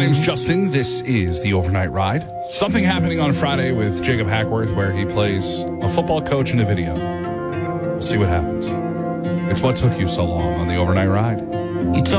name's Justin. This is the Overnight Ride. Something happening on Friday with Jacob Hackworth where he plays a football coach in a video. We'll see what happens. It's what took you so long on the Overnight Ride.